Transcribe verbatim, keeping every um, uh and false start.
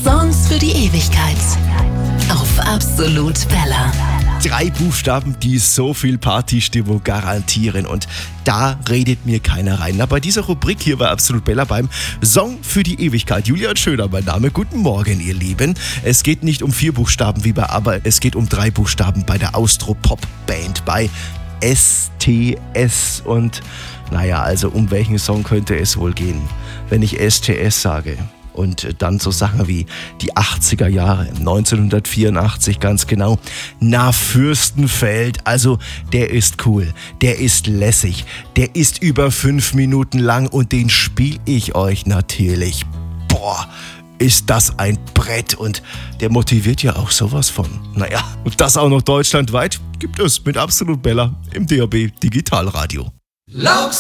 Songs für die Ewigkeit. Auf Absolut Bella. Drei Buchstaben, die so viel Partystimmung garantieren, und da redet mir keiner rein. Na, bei dieser Rubrik hier bei Absolut Bella beim Song für die Ewigkeit. Julian Schöner, mein Name. Guten Morgen, ihr Lieben. Es geht nicht um vier Buchstaben wie bei Aber, es geht um drei Buchstaben bei der Austro-Pop-Band, bei S T S. Und naja, also um welchen Song könnte es wohl gehen, wenn ich S T S sage? Und dann so Sachen wie die achtziger Jahre, neunzehnhundertvierundachtzig ganz genau. Na, Fürstenfeld, also der ist cool, der ist lässig, der ist über fünf Minuten lang und den spiel ich euch natürlich. Boah, ist das ein Brett, und der motiviert ja auch sowas von. Naja, und das auch noch deutschlandweit gibt es mit Absolut Bella im D A B Digitalradio. Laux